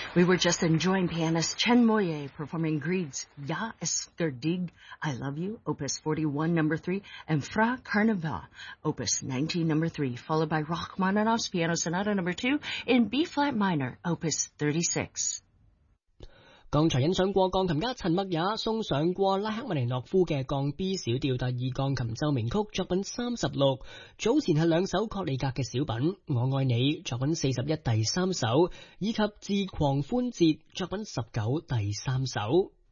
We were just enjoying pianist Chen Moye performing Grieg's Ja es dig, I Love You, Opus 41, number 3, and Fra Carnival, Opus 19, number 3, followed by Rachmaninoff's Piano Sonata number 2 in B-flat minor, Opus 36. 剛才欣賞過鋼琴家陳默也送上過拉赫曼尼諾夫嘅降 B 小調第二鋼琴奏鳴曲作品36，早前係兩首確利格嘅小品我愛你作品41第3首，以及自狂歡節作品19第3首。